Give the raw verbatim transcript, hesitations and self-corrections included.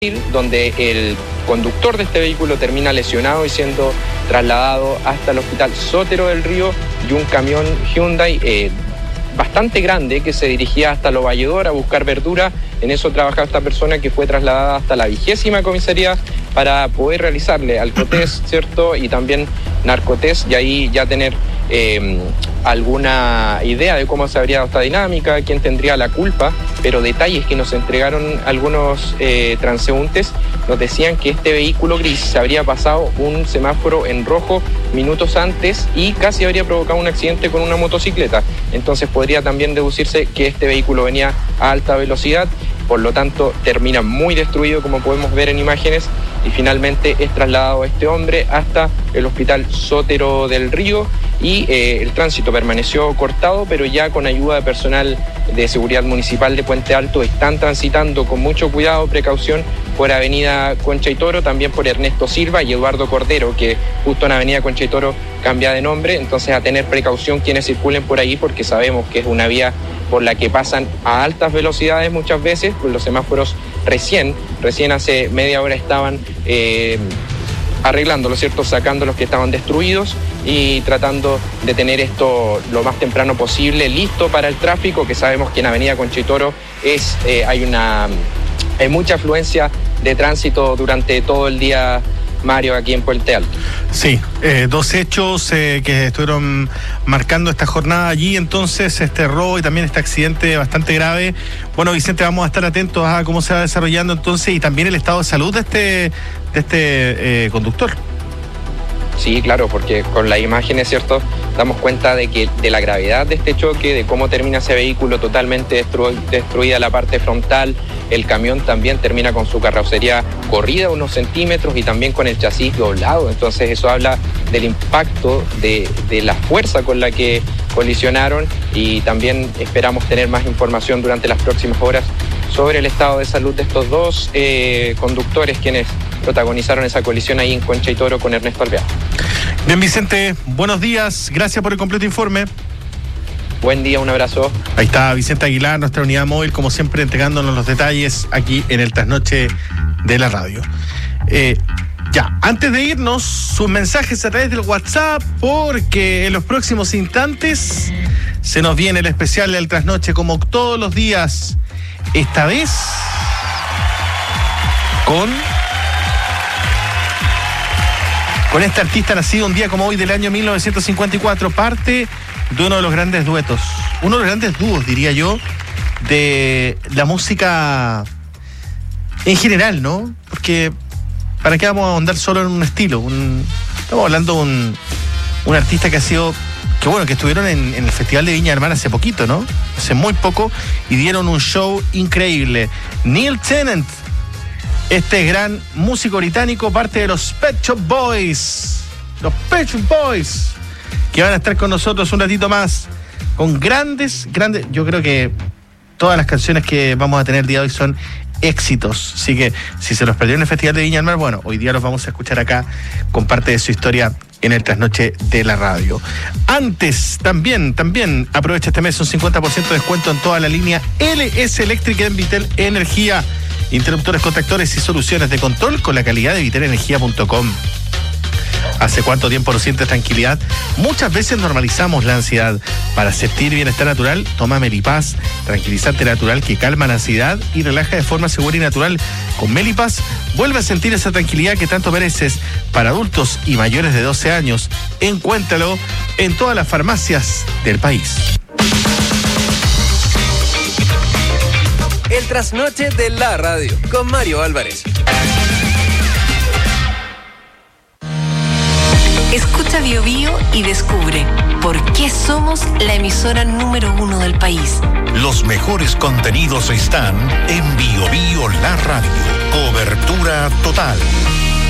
donde el conductor de este vehículo termina lesionado y siendo trasladado hasta el hospital Sotero del Río, y un camión Hyundai eh, bastante grande que se dirigía hasta Lo Valledor a buscar verdura. En eso trabajaba esta persona, que fue trasladada hasta la vigésima comisaría para poder realizarle alcotest, ¿cierto? Y también narcotest, y ahí ya tener eh, alguna idea de cómo se habría dado esta dinámica, quién tendría la culpa. Pero detalles que nos entregaron algunos eh, transeúntes nos decían que este vehículo gris se habría pasado un semáforo en rojo minutos antes y casi habría provocado un accidente con una motocicleta. Entonces podría también deducirse que este vehículo venía a alta velocidad. Por lo tanto, termina muy destruido, como podemos ver en imágenes, y finalmente es trasladado este hombre hasta el hospital Sotero del Río, y eh, el tránsito permaneció cortado, pero ya con ayuda de personal de seguridad municipal de Puente Alto están transitando con mucho cuidado, precaución, por Avenida Concha y Toro, también por Ernesto Silva y Eduardo Cordero, que justo en Avenida Concha y Toro cambia de nombre. Entonces, a tener precaución quienes circulen por ahí, porque sabemos que es una vía por la que pasan a altas velocidades muchas veces, pues los semáforos recién, recién hace media hora estaban eh, arreglándolo, ¿cierto? Sacando los que estaban destruidos y tratando de tener esto lo más temprano posible listo para el tráfico, que sabemos que en Avenida Concha y Toro es, eh, hay una, hay mucha afluencia de tránsito durante todo el día, Mario, aquí en Puente Alto. Sí, eh, dos hechos eh, que estuvieron marcando esta jornada allí, entonces, este robo y también este accidente bastante grave. Bueno, Vicente, vamos a estar atentos a cómo se va desarrollando entonces, y también el estado de salud de este, de este eh, conductor. Sí, claro, porque con las imágenes, ¿cierto?, damos cuenta de que de la gravedad de este choque, de cómo termina ese vehículo totalmente destru- destruida la parte frontal. El camión también termina con su carrocería corrida unos centímetros y también con el chasis doblado. Entonces eso habla del impacto, de, de la fuerza con la que colisionaron, y también esperamos tener más información durante las próximas horas sobre el estado de salud de estos dos eh, conductores quienes protagonizaron esa colisión ahí en Concha y Toro con Ernesto Alvear. Bien, Vicente, buenos días, gracias por el completo informe. Buen día, un abrazo. Ahí está Vicente Aguilar, nuestra unidad móvil, como siempre, entregándonos los detalles aquí en el Trasnoche de la radio. Eh, ya, antes de irnos, sus mensajes a través del WhatsApp, porque en los próximos instantes se nos viene el especial del Trasnoche, como todos los días, esta vez con... con este artista nacido un día como hoy del año mil novecientos cincuenta y cuatro, parte de uno de los grandes duetos, uno de los grandes dúos, diría yo, de la música en general, ¿no? Porque ¿para qué vamos a ahondar solo en un estilo? Un, estamos hablando de un, un artista que ha sido, que bueno, que estuvieron en, en el Festival de Viña del Mar hace poquito, ¿no? Hace muy poco, y dieron un show increíble. Neil Tennant, este gran músico británico, parte de los Pet Shop Boys, los Pet Shop Boys, que van a estar con nosotros un ratito más, con grandes, grandes, yo creo que todas las canciones que vamos a tener el día de hoy son éxitos, así que si se los perdió en el Festival de Viña del Mar, bueno, hoy día los vamos a escuchar acá con parte de su historia en el Trasnoche de la radio. Antes, también, también aprovecha este mes un cincuenta por ciento de descuento en toda la línea L S Eléctrica en Vitel Energía. Interruptores, contactores y soluciones de control con la calidad de vitel energía punto com. ¿Hace cuánto tiempo no sientes tranquilidad? Muchas veces normalizamos la ansiedad. Para sentir bienestar natural, toma Melipaz, tranquilizante natural que calma la ansiedad y relaja de forma segura y natural. Con Melipaz, vuelve a sentir esa tranquilidad que tanto mereces. Para adultos y mayores de doce años, encuéntralo en todas las farmacias del país. El Trasnoche de la radio, con Mario Álvarez. Escucha Bio Bio y descubre por qué somos la emisora número uno del país. Los mejores contenidos están en Bio Bio La Radio. Cobertura total.